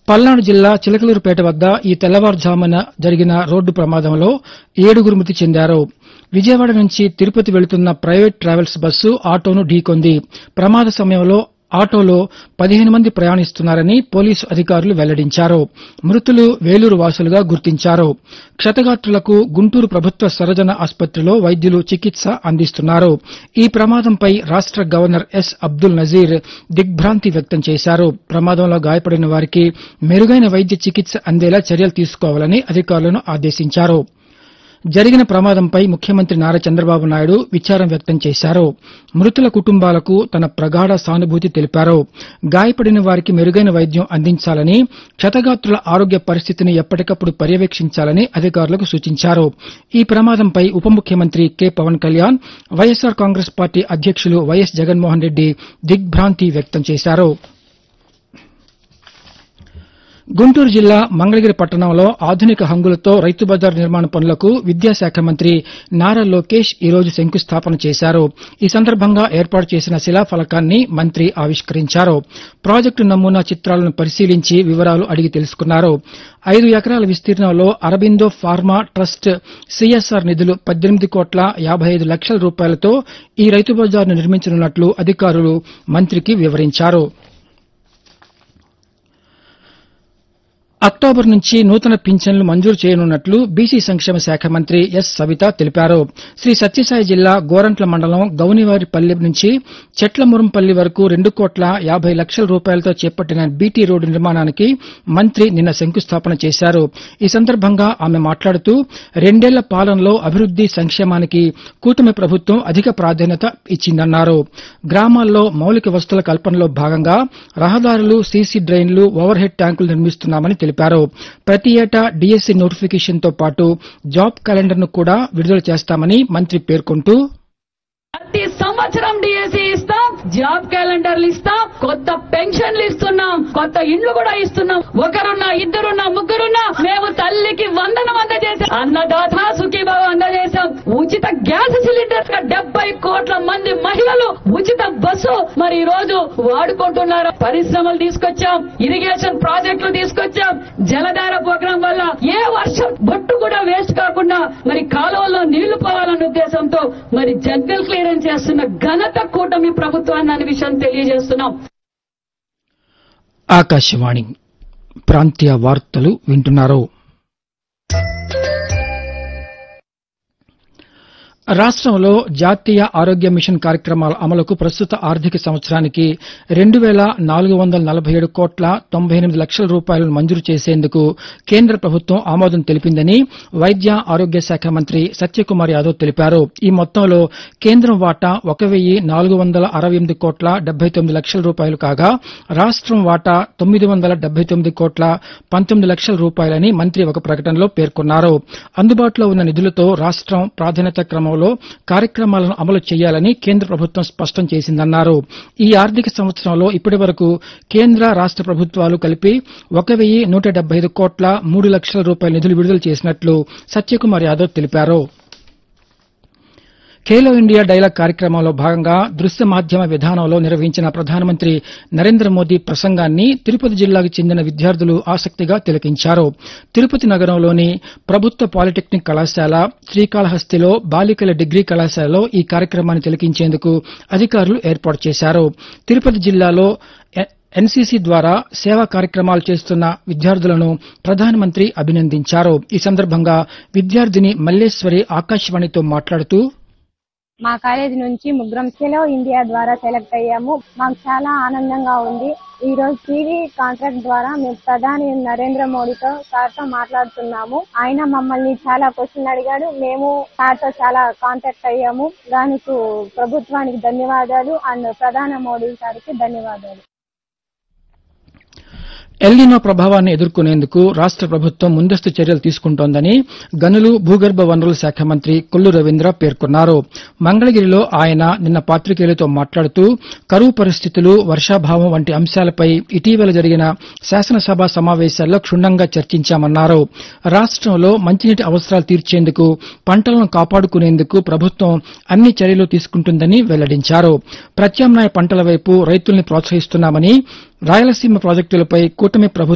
పల్నాడు జిల్లా చిలకలూరుపేట వద్ద ఈ తెల్లవారుజామున జరిగిన రోడ్డు ప్రమాదంలో 7గురు మృతి చెందారు. విజయవాడ నుంచి తిరుపతి వెళుతున్న ప్రైవేట్ ట్రావెల్స్ బస్సు ఆటోను ఢీకొంది. ప్రమాద సమయంలో ఆటోలో 15 మంది ప్రయాణిస్తున్నారని పోలీసు అధికారులు వెల్లడించారు. మృతులు వేలూరు వాసులుగా గుర్తించారు. క్షతగాత్రులకు గుంటూరు ప్రభుత్వ సర్వజన ఆసుపత్రిలో వైద్యులు చికిత్స అందిస్తున్నారు. ఈ ప్రమాదంపై రాష్ట గవర్నర్ ఎస్ అబ్దుల్ నజీర్ దిగ్భ్రాంతి వ్యక్తం చేశారు. ప్రమాదంలో గాయపడిన వారికి మెరుగైన వైద్య చికిత్స అందేలా చర్యలు తీసుకోవాలని అధికారులను ఆదేశించారు. జరిగిన ప్రమాదంపై ముఖ్యమంత్రి నారా చంద్రబాబు నాయుడు విచారం వ్యక్తం చేశారు. మృతుల కుటుంబాలకు తన ప్రగాఢ సానుభూతి తెలిపారు. గాయపడిన వారికి మెరుగైన వైద్యం అందించాలని, క్షతగాత్రుల ఆరోగ్య పరిస్థితిని ఎప్పటికప్పుడు పర్యవేక్షించాలని అధికారులకు సూచించారు. ఈ ప్రమాదంపై ఉప ముఖ్యమంత్రి కె పవన్ కళ్యాణ్, వైఎస్సార్ కాంగ్రెస్ పార్టీ అధ్యక్షులు వైఎస్ జగన్మోహన్ రెడ్డి దిగ్భ్రాంతి వ్యక్తం చేశారు. గుంటూరు జిల్లా మంగళగిరి పట్టణంలో ఆధునిక హంగులతో రైతు బజార్ నిర్మాణ పనులకు విద్యాశాఖ మంత్రి నారా లోకేష్ ఈ రోజు శంకుస్థాపన చేశారు. ఈ సందర్భంగా ఏర్పాటు చేసిన శిలాఫలకాన్ని మంత్రి ఆవిష్కరించారు. ప్రాజెక్టు నమూనా చిత్రాలను పరిశీలించి వివరాలు అడిగి తెలుసుకున్నారు. 5 ఎకరాల విస్తీర్ణంలో అరబిందో ఫార్మా ట్రస్ట్ సీఎస్ఆర్ నిధులు 18,55 లక్షల రూపాయలతో ఈ రైతు బజార్ను నిర్మించనున్నట్లు అధికారులు మంత్రికి వివరించారు. అక్టోబర్ నుంచి నూతన పింఛన్లు మంజూరు చేయనున్నట్లు బీసీ సంక్షేమ శాఖ మంత్రి ఎస్ సవిత తెలిపారు. శ్రీ సత్యసాయి జిల్లా గోరంట్ల మండలం గౌనివారిపల్లి నుంచి చెట్లమురంపల్లి వరకు 2,50 లక్షల రూపాయలతో చేపట్టిన బీటీ రోడ్డు నిర్మాణానికి మంత్రి నిన్న శంకుస్థాపన చేశారు. ఈ సందర్భంగా ఆమె మాట్లాడుతూ 2 ఏళ్ల పాలనలో అభివృద్ది సంక్షేమానికి కూటమి ప్రభుత్వం అధిక ప్రాధాన్యత ఇచ్చిందన్నారు. గ్రామాల్లో మౌలిక వసతుల కల్పనలో భాగంగా రహదారులు, సీసీ డ్రైన్లు, ఓవర్ హెడ్ ట్యాంకులు నిర్మిస్తున్నామని తెలిపారు. ప్రతి ఏటా డీఎస్సీ నోటిఫికేషన్తో పాటు జాబ్ క్యాలెండర్ను కూడా విడుదల చేస్తామని మంత్రి పేర్కొంటూ ప్రతి సంవత్సరం డిఎస్సీ ఇస్తాం, జాబ్ క్యాలెండర్లు ఇస్తాం, కొత్త పెన్షన్లు ఇస్తున్నాం, కొత్త ఇండ్లు కూడా ఇస్తున్నాం. ఒకరున్నా, ఇద్దరున్నా, ముగ్గురున్నా మేము తల్లికి వందనం అందజేసాం, అన్నదాత సుఖీభావ అందజేశాం, ఉచిత గ్యాస్ సిలిండర్ 70 కోట్ల మంది మహిళలు ఉచిత బస్సు మరి ఈ రోజు వాడుకుంటున్నారు. పరిశ్రమలు తీసుకొచ్చాం, ఇరిగేషన్ ప్రాజెక్టులు తీసుకొచ్చాం, జలధార ప్రోగ్రాం వల్ల ఏ వర్షం బొట్టు కూడా వేస్ట్ కాకుండా మరి కాలువల్లో నీళ్లు పోవాలన్న ఉద్దేశంతో మరి జంగల్ క్లియరెన్స్ చేస్తున్న ఘనత కూటమి ప్రభుత్వాన్ని అనే విషయం తెలియజేస్తున్నాం. ఆకాశవాణి ప్రాంతీయ వార్తలు వింటున్నారు. రాష్టంలో జాతీయ ఆరోగ్య మిషన్ కార్యక్రమాల అమలుకు ప్రస్తుత ఆర్థిక సంవత్సరానికి 2,447 కోట్ల 98 లక్షల రూపాయలను మంజూరు చేసేందుకు కేంద్ర ప్రభుత్వం ఆమోదం తెలిపిందని వైద్య ఆరోగ్య శాఖ మంత్రి సత్యకుమార్ యాదవ్ తెలిపారు. ఈ మొత్తంలో కేంద్రం వాటా 1,468 కోట్ల 79 లక్షల రూపాయలు కాగా రాష్టం వాటా 979 కోట్ల 19 లక్షల రూపాయలని మంత్రి ఒక ప్రకటనలో పేర్కొన్నారు. అందుబాటులో ఉన్న నిధులతో రాష్టం ప్రాధాన్యత క్రమంలో కార్యక్రమాలను అమలు చేయాలని కేంద్ర ప్రభుత్వం స్పష్టం చేసిందన్నారు. ఈ ఆర్థిక సంవత్సరంలో ఇప్పటి వరకు కేంద్ర రాష్ట ప్రభుత్వాలు కలిపి 1,175 కోట్ల 3 లక్షల రూపాయల నిధులు విడుదల చేసినట్లు సత్యకుమార్ యాదవ్ తెలిపారు. ఖేలో ఇండియా డైలాగ్ కార్యక్రమంలో భాగంగా దృశ్య మాధ్యమ విధానంలో నిర్వహించిన ప్రధానమంత్రి నరేంద్ర మోదీ ప్రసంగాన్ని తిరుపతి జిల్లాకు చెందిన విద్యార్థులు ఆసక్తిగా తిలకించారు. తిరుపతి నగరంలోని ప్రభుత్వ పాలిటెక్నిక్ కళాశాల, శ్రీకాళహస్తిలో బాలికల డిగ్రీ కళాశాలలో ఈ కార్యక్రమాన్ని తిలకించేందుకు అధికారులు ఏర్పాటు చేశారు. తిరుపతి జిల్లాలో ఎన్సీసీ ద్వారా సేవా కార్యక్రమాలు చేస్తున్న విద్యార్థులను ప్రధానమంత్రి అభినందించారు. ఈ సందర్భంగా విద్యార్థిని మల్లేశ్వరి ఆకాశవాణితో మాట్లాడుతూ మా కాలేజీ నుంచి ముగ్గురం ఖేలో ఇండియా ద్వారా సెలెక్ట్ అయ్యాము. మాకు చాలా ఆనందంగా ఉంది. ఈ రోజు టీవీ కాంట్రాక్ట్ ద్వారా మేము ప్రధాని నరేంద్ర మోడీతో సార్తో మాట్లాడుతున్నాము. ఆయన మమ్మల్ని చాలా క్వశ్చన్లు అడిగాడు. మేము సార్తో చాలా కాంటాక్ట్ అయ్యాము. దానికి ప్రభుత్వానికి ధన్యవాదాలు అండ్ ప్రధాని మోడీ సార్కి ధన్యవాదాలు. ఎల్నినో ప్రభావాన్ని ఎదుర్కొనేందుకు రాష్ట ప్రభుత్వం ముందస్తు చర్యలు తీసుకుంటోందని గనులు, భూగర్భ వనరుల శాఖ మంత్రి కొల్లు రవీంద్ర పేర్కొన్నారు. మంగళగిరిలో ఆయన నిన్న పాతికేయులతో మాట్లాడుతూ కరువు పరిస్థితులు, వర్షాభావం వంటి అంశాలపై ఇటీవల జరిగిన శాసనసభ సమావేశాల్లో క్షుణ్ణంగా చర్చించామన్నారు. రాష్టంలో మంచినీటి అవసరాలు తీర్చేందుకు, పంటలను కాపాడుకునేందుకు ప్రభుత్వం అన్ని చర్యలు తీసుకుంటుందని వెల్లడించారు. ప్రత్యామ్నాయ పంటల వైపు రైతుల్ని ప్రోత్సహిస్తున్నామని, రాయలసీమ ప్రాజెక్టులపై కూటమి ప్రభుత్వం